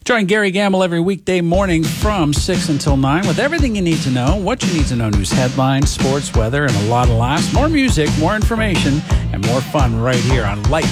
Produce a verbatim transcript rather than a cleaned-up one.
Join Gary Gamble every weekday morning from six until nine with everything you need to know, what you need to know, news headlines, sports, weather, and a lot of laughs. More music, more information, and more fun right here on Light